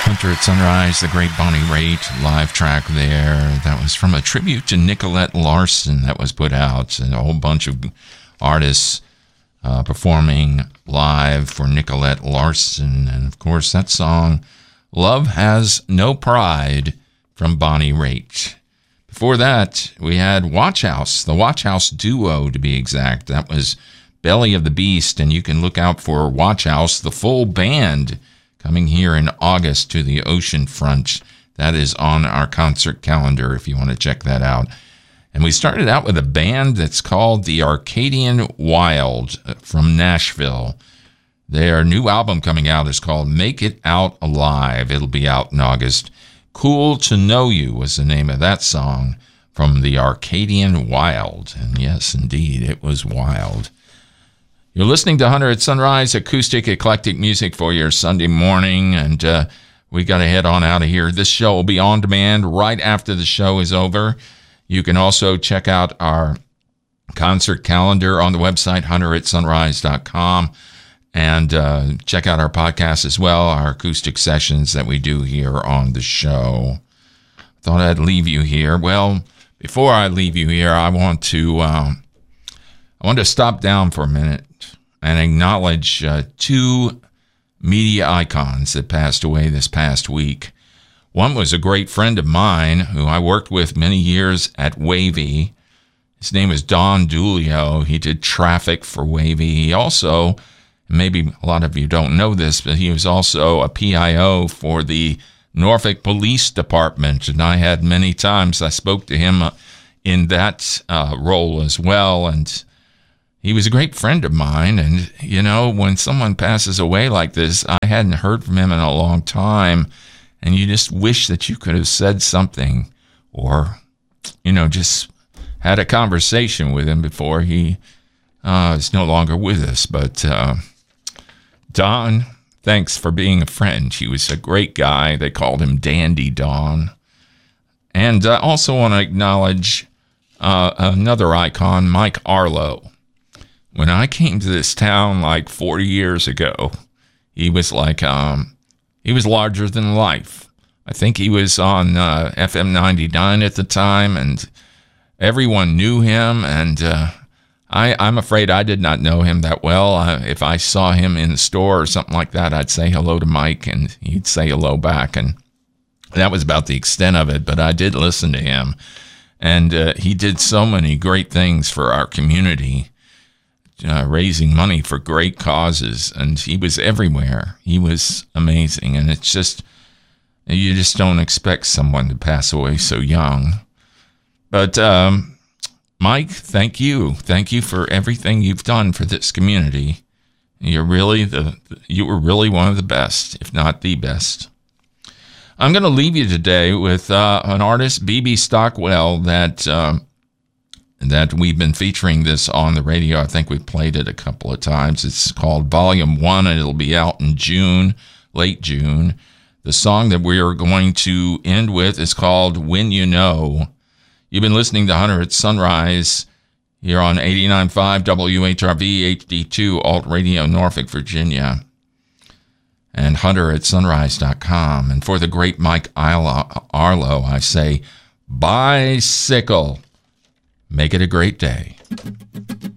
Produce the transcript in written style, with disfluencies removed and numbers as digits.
Hunter at Sunrise, the great Bonnie Raitt live track there. That was from a tribute to Nicolette Larson that was put out. And a whole bunch of artists performing live for Nicolette Larson. And, of course, that song, Love Has No Pride, from Bonnie Raitt. Before that, we had Watch House, the Watch House duo, to be exact. That was Belly of the Beast, and you can look out for Watch House, the full band, coming here in August to the ocean front. That is on our concert calendar if you want to check that out. And we started out with a band that's called the Arcadian Wild from Nashville. Their new album coming out is called Make It Out Alive. It'll be out in August. Cool to Know You was the name of that song from the Arcadian Wild. And yes, indeed, it was wild. You're listening to Hunter at Sunrise, acoustic, eclectic music for your Sunday morning, and we got to head on out of here. This show will be on demand right after the show is over. You can also check out our concert calendar on the website, hunteratsunrise.com, and check out our podcast as well, our acoustic sessions that we do here on the show. Thought I'd leave you here. Well, before I leave you here, I want to stop down for a minute and acknowledge two media icons that passed away this past week. One was a great friend of mine who I worked with many years at Wavy. His name is Don Dulio. He did traffic for Wavy. He also, maybe a lot of you don't know this, but he was also a PIO for the Norfolk Police Department, and I had many times I spoke to him in that role as well, and he was a great friend of mine. And, you know, when someone passes away like this, I hadn't heard from him in a long time, and you just wish that you could have said something or, you know, just had a conversation with him before he is no longer with us. But Don, thanks for being a friend. He was a great guy. They called him Dandy Don. And I also want to acknowledge another icon, Mike Arlo. When I came to this town like 40 years ago, he was like, he was larger than life. I think he was on FM 99 at the time, and everyone knew him, and I'm afraid I did not know him that well. If I saw him in the store or something like that, I'd say hello to Mike, and he'd say hello back, and that was about the extent of it, but I did listen to him, and he did so many great things for our community. Raising money for great causes, and he was everywhere. He was amazing, and it's just, you just don't expect someone to pass away so young. But Mike, thank you. Thank you for everything you've done for this community. You were really one of the best, if not the best. I'm going to leave you today with an artist, B.B. Stockwell, that we've been featuring this on the radio. I think we've played it a couple of times. It's called Volume 1, and it'll be out in June, late June. The song that we are going to end with is called When You Know. You've been listening to Hunter at Sunrise here on 89.5 WHRV HD2 Alt Radio, Norfolk, Virginia, and hunteratsunrise.com. And for the great Mike Arlo, I say, bicycle. Make it a great day.